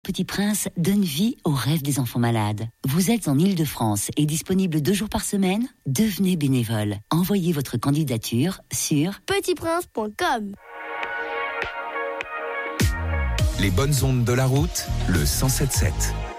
Petit Prince donne vie aux rêves des enfants malades. Vous êtes en Île-de-France et disponible 2 jours par semaine? Devenez bénévole. Envoyez votre candidature sur petitprince.com. Les bonnes ondes de la route, le 107.7.